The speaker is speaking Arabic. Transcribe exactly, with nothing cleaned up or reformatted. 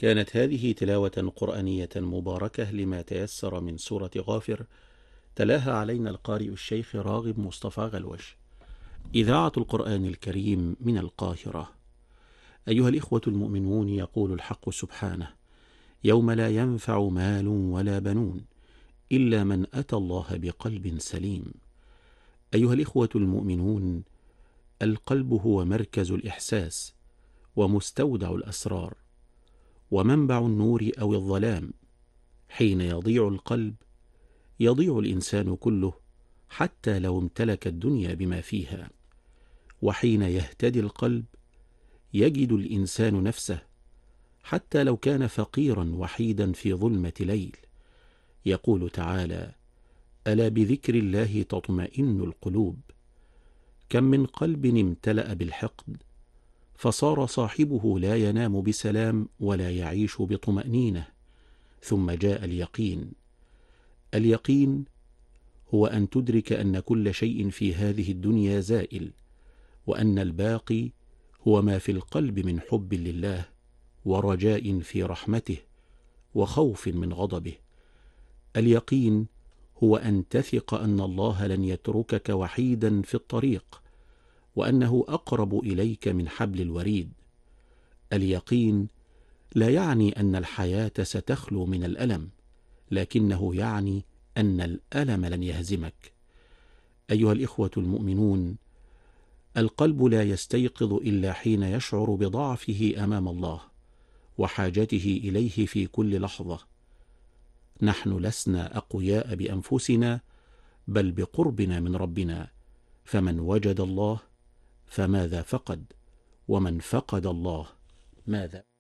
كانت هذه تلاوة قرآنية مباركة لما تيسر من سورة غافر، تلاها علينا القارئ الشيخ راغب مصطفى غلوش. إذاعة القرآن الكريم من القاهرة. أيها الإخوة المؤمنون، يقول الحق سبحانه: يوم لا ينفع مال ولا بنون إلا من أتى الله بقلب سليم. أيها الإخوة المؤمنون، القلب هو مركز الإحساس ومستودع الأسرار ومنبع النور أو الظلام. حين يضيع القلب يضيع الإنسان كله، حتى لو امتلك الدنيا بما فيها. وحين يهتدي القلب يجد الإنسان نفسه، حتى لو كان فقيرا وحيدا في ظلمة ليل. يقول تعالى: ألا بذكر الله تطمئن القلوب. كم من قلب امتلأ بالحقد فصار صاحبه لا ينام بسلام ولا يعيش بطمأنينة. ثم جاء اليقين. اليقين هو أن تدرك أن كل شيء في هذه الدنيا زائل، وأن الباقي هو ما في القلب من حب لله ورجاء في رحمته وخوف من غضبه. اليقين هو أن تثق أن الله لن يتركك وحيدا في الطريق، وأنه أقرب إليك من حبل الوريد. اليقين لا يعني أن الحياة ستخلو من الألم، لكنه يعني أن الألم لن يهزمك. أيها الإخوة المؤمنون، القلب لا يستيقظ إلا حين يشعر بضعفه أمام الله وحاجته إليه في كل لحظة. نحن لسنا أقوياء بأنفسنا، بل بقربنا من ربنا. فمن وجد الله فماذا فقد، ومن فقد الله ماذا